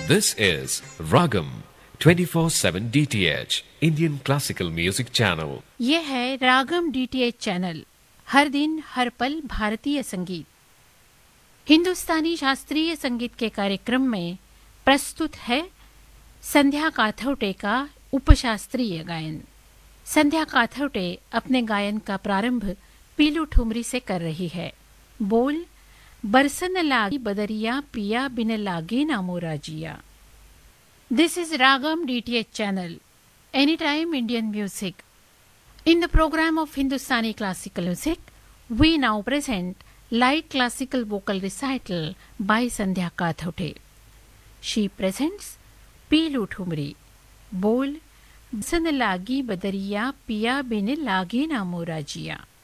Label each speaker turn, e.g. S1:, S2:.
S1: This is Ragam 24/7 DTH Indian Classical Music Channel.
S2: ये है रागम DTH channel, हर दिन हर पल भारतीय संगीत। हिंदुस्तानी शास्त्रीय संगीत के कार्यक्रम में प्रस्तुत है संध्या काथौटे का उपशास्त्रीय गायन। संध्या काथौटे अपने गायन का प्रारंभ पीलू ठुमरी से कर रही है। बोल बरसन लागी बदरिया पिया बिन लागे ना मोरा जिया। This is ragam DTH channel, any time Indian music. In the program of Hindustani classical music, we now present light classical vocal recital by Sandhya Kathote. She presents Pilu Thumri, Bol Bsan Lagi Badariya Piya Bin Lagi Na Mora Jiya.